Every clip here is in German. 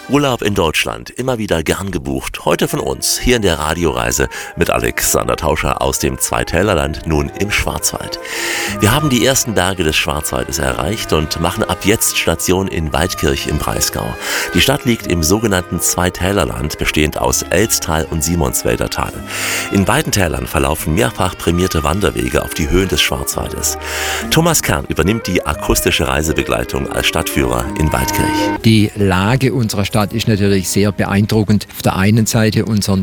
Urlaub in Deutschland, immer wieder gern gebucht. Heute von uns, hier in der Radioreise mit Alexander Tauscher aus dem Zweitälerland, nun im Schwarzwald. Wir haben die ersten Berge des Schwarzwaldes erreicht und machen ab jetzt Station in Waldkirch im Breisgau. Die Stadt liegt im sogenannten Zweitälerland, bestehend aus Elztal und Simonswälder Tal. In beiden Tälern verlaufen mehrfach prämierte Wanderwege auf die Höhen des Schwarzwaldes. Thomas Kern übernimmt die akustische Reisebegleitung als Stadtführer in Waldkirch. Die Lage unserer Stadt ist natürlich sehr beeindruckend. Auf der einen Seite unseren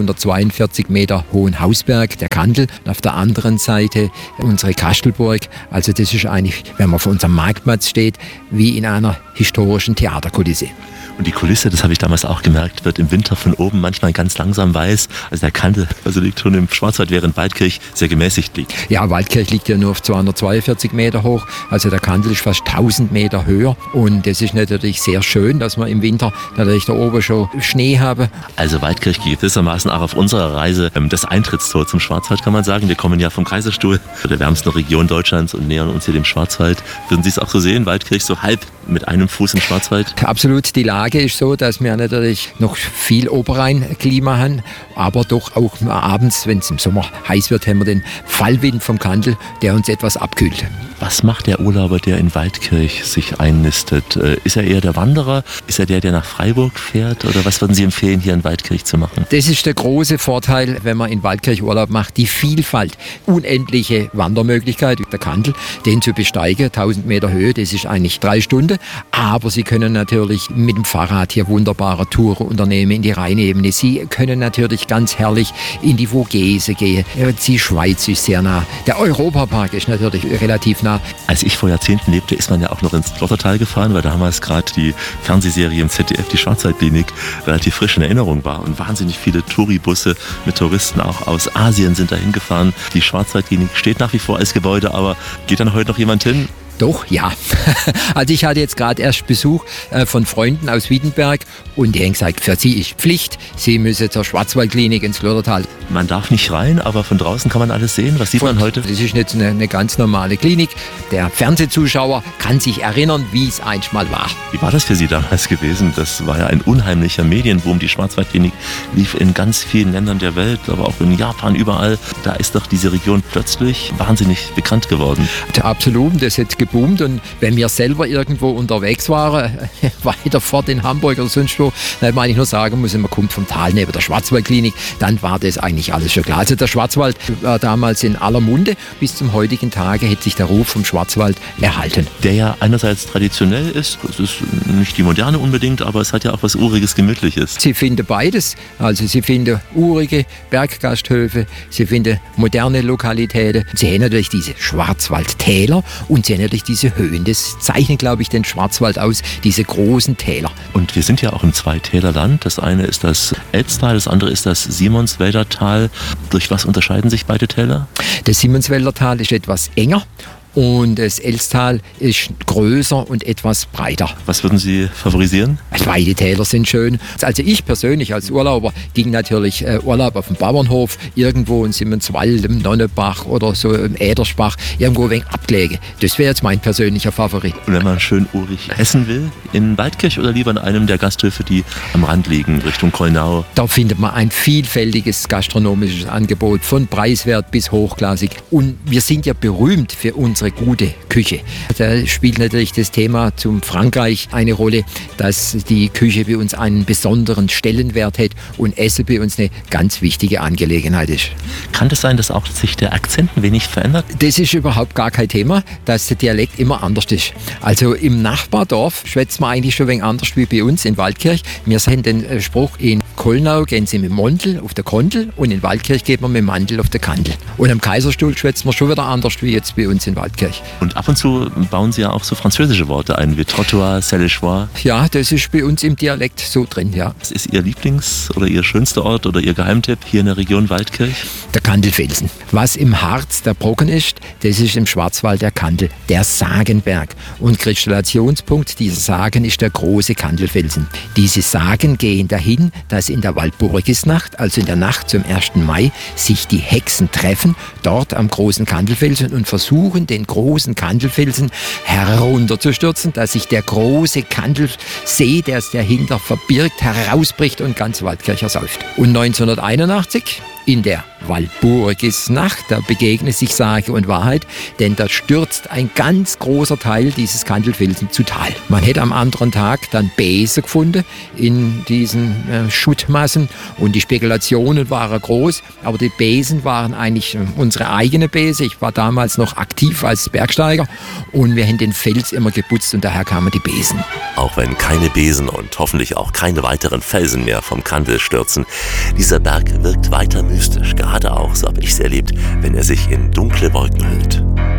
1242 Meter hohen Hausberg, der Kandel, und auf der anderen Seite unsere Kastelburg. Also das ist eigentlich, wenn man vor unserem Marktplatz steht, wie in einer historischen Theaterkulisse. Und die Kulisse, das habe ich damals auch gemerkt, wird im Winter von oben manchmal ganz langsam weiß. Also der Kandel, liegt schon im Schwarzwald, während Waldkirch sehr gemäßigt liegt. Ja, Waldkirch liegt ja nur auf 242 Meter hoch. Also der Kandel ist fast 1000 Meter höher. Und das ist natürlich sehr schön, dass wir im Winter natürlich da oben schon Schnee haben. Also Waldkirch gewissermaßen auch auf unserer Reise das Eintrittstor zum Schwarzwald, kann man sagen. Wir kommen ja vom Kaiserstuhl, der wärmsten Region Deutschlands, und nähern uns hier dem Schwarzwald. Würden Sie es auch so sehen? Waldkirch so halb mit einem Fuß im Schwarzwald? Absolut. Die Lage ist so, dass wir natürlich noch viel Oberrheinklima haben, aber doch auch abends, wenn es im Sommer heiß wird, haben wir den Fallwind vom Kandel, der uns etwas abkühlt. Was macht der Urlauber, der in Waldkirch sich einnistet? Ist er eher der Wanderer? Ist er der nach Freiburg fährt? Oder was würden Sie empfehlen, hier in Waldkirch zu machen? Das ist der große Vorteil, wenn man in Waldkirch Urlaub macht. Die Vielfalt, unendliche Wandermöglichkeit. Der Kandel, den zu besteigen, 1000 Meter Höhe, das ist eigentlich 3 Stunden. Aber Sie können natürlich mit dem Fahrrad hier wunderbare Touren unternehmen in die Rheinebene. Sie können natürlich ganz herrlich in die Vogese gehen. Die Schweiz ist sehr nah. Der Europapark ist natürlich relativ nah. Als ich vor Jahrzehnten lebte, ist man ja auch noch ins Lottertal gefahren, weil damals gerade die Fernsehserie im ZDF, die Schwarzwaldklinik, relativ frisch in Erinnerung war. Und wahnsinnig viele Touribusse mit Touristen auch aus Asien sind dahin gefahren. Die Schwarzwaldklinik steht nach wie vor als Gebäude, aber geht dann heute noch jemand hin? Doch, ja. Also ich hatte jetzt gerade erst Besuch von Freunden aus Wiedenberg und die haben gesagt, für sie ist Pflicht, sie müssen zur Schwarzwaldklinik ins Lottertal. Man darf nicht rein, aber von draußen kann man alles sehen. Was sieht man heute? Das ist jetzt eine ganz normale Klinik. Der Fernsehzuschauer kann sich erinnern, wie es einmal war. Wie war das für Sie damals gewesen? Das war ja ein unheimlicher Medienboom. Die Schwarzwaldklinik lief in ganz vielen Ländern der Welt, aber auch in Japan, überall. Da ist doch diese Region plötzlich wahnsinnig bekannt geworden. Absolut, das hat geboomt. Und wenn wir selber irgendwo unterwegs waren, weiter fort in Hamburg oder sonst wo, dann hätte man eigentlich nur sagen müssen, man kommt vom Tal neben der Schwarzwaldklinik, dann war das eigentlich alles schon klar. Also der Schwarzwald war damals in aller Munde. Bis zum heutigen Tage hat sich der Ruf vom Schwarzwald erhalten. Der ja einerseits traditionell ist, das ist nicht die Moderne unbedingt, aber es hat ja auch was Uriges, Gemütliches. Sie finden beides. Also Sie finden urige Berggasthöfe, Sie finden moderne Lokalitäten. Sie haben natürlich diese Schwarzwaldtäler und Sie haben natürlich diese Höhen. Das zeichnet, glaube ich, den Schwarzwald aus, diese großen Täler. Und wir sind ja auch im Zweitälerland. Das eine ist das Elztal, das andere ist das Simonswälder Tal. Durch was unterscheiden sich beide Täler? Das Simonswälder Tal ist etwas enger. Und das Elztal ist größer und etwas breiter. Was würden Sie favorisieren? Beide Täler sind schön. Also ich persönlich als Urlauber ging natürlich Urlaub auf dem Bauernhof, irgendwo in Simonswald, im Nonnebach oder so im Ädersbach, irgendwo ein wenig abgelegen. Das wäre jetzt mein persönlicher Favorit. Und wenn man schön urig essen will, in Waldkirch oder lieber in einem der Gasthöfe, die am Rand liegen, Richtung Kolnau? Da findet man ein vielfältiges gastronomisches Angebot, von preiswert bis hochklassig. Und wir sind ja berühmt für unsere gute Küche. Da spielt natürlich das Thema zum Frankreich eine Rolle, dass die Küche bei uns einen besonderen Stellenwert hat und Essen bei uns eine ganz wichtige Angelegenheit ist. Kann es sein, dass auch sich der Akzent ein wenig verändert? Das ist überhaupt gar kein Thema, dass der Dialekt immer anders ist. Also im Nachbardorf schwätzt man eigentlich schon ein wenig anders wie bei uns in Waldkirch. Wir haben den Spruch, in Kolnau gehen sie mit dem Mondel auf der Kondel und in Waldkirch geht man mit dem Mandel auf der Kandel. Und am Kaiserstuhl schwätzt man schon wieder anders wie jetzt bei uns in Waldkirch. Und ab und zu bauen Sie ja auch so französische Worte ein, wie Trottoir, c'est le choix. Ja, das ist bei uns im Dialekt so drin, ja. Was ist Ihr Lieblings- oder Ihr schönster Ort oder Ihr Geheimtipp hier in der Region Waldkirch? Der Kandelfelsen. Was im Harz der Brocken ist, das ist im Schwarzwald der Kandel, der Sagenberg. Und Kristallationspunkt dieser Sagen ist der große Kandelfelsen. Diese Sagen gehen dahin, dass in der Walpurgisnacht, also in der Nacht zum 1. Mai, sich die Hexen treffen, dort am großen Kandelfelsen und versuchen, den großen Kandelfelsen herunterzustürzen, dass sich der große Kandelsee, der es dahinter verbirgt, herausbricht und ganz Waldkirch ersäuft. Und 1981 in der Walpurgisnacht, da begegnen sich Sage und Wahrheit, denn da stürzt ein ganz großer Teil dieses Kandelfelsen zu Tal. Man hätte am anderen Tag dann Besen gefunden in diesen Schuttmassen und die Spekulationen waren groß, aber die Besen waren eigentlich unsere eigene Besen. Ich war damals noch aktiv als Bergsteiger und wir haben den Fels immer geputzt und daher kamen die Besen. Auch wenn keine Besen und hoffentlich auch keine weiteren Felsen mehr vom Kandel stürzen, dieser Berg wirkt weiter mystisch, gerade auch, so habe ich es erlebt, wenn er sich in dunkle Wolken hüllt.